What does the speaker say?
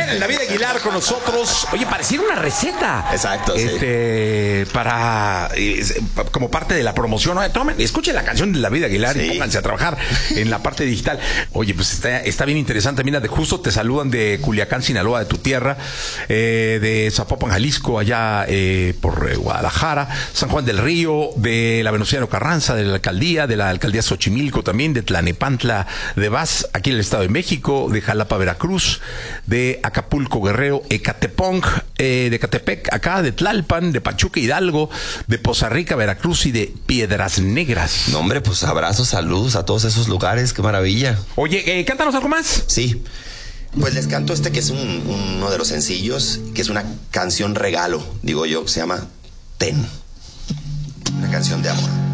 bien, David Aguilar con nosotros. Oye, pareciera una receta. Exacto, sí. Para como parte de la promoción. Oye, tomen, escuchen la canción de David Aguilar y pónganse a trabajar en la parte digital. Oye, pues está bien interesante. Mira, de justo te saludan de Culiacán, Sinaloa, de tu tierra, de Zapopan, Jalisco, allá por Guadalajara, San Juan del Río, de la Venustiano Carranza, de la alcaldía Xochimilco también, de Tlanepantla de Vaz, aquí en el Estado de México, de Jalapa, Veracruz, de Acapulco, Guerrero, Ecatepong, de Catepec, acá, de Tlalpan, de Pachuca, Hidalgo, de Poza Rica, Veracruz y de Piedras Negras. No, hombre, pues abrazos, saludos a todos esos lugares, qué maravilla. Oye, cántanos algo más. Sí, pues les canto que es uno de los sencillos, que es una canción regalo, digo yo, que se llama Ten, una canción de amor.